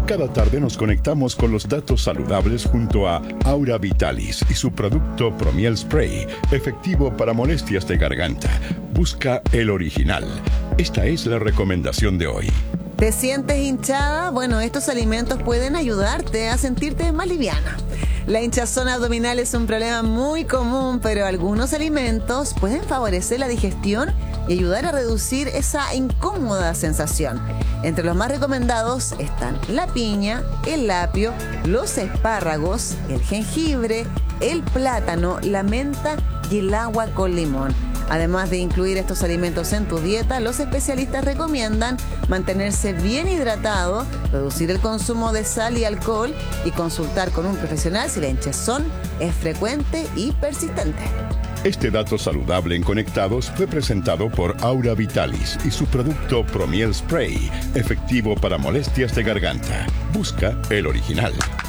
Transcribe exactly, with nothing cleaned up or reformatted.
Cada tarde nos conectamos con los datos saludables junto a Aura Vitalis y su producto Promiel Spray, efectivo para molestias de garganta. Busca el original. Esta es la recomendación de hoy. ¿Te sientes hinchada? Bueno, estos alimentos pueden ayudarte a sentirte más liviana. La hinchazón abdominal es un problema muy común, pero algunos alimentos pueden favorecer la digestión y ayudar a reducir esa incómoda sensación. Entre los más recomendados están la piña, el apio, los espárragos, el jengibre, el plátano, la menta y el agua con limón. Además de incluir estos alimentos en tu dieta, los especialistas recomiendan mantenerse bien hidratado, reducir el consumo de sal y alcohol y consultar con un profesional si la hinchazón es frecuente y persistente. Este dato saludable en Conectados fue presentado por Aura Vitalis y su producto Promiel Spray, efectivo para molestias de garganta. Busca el original.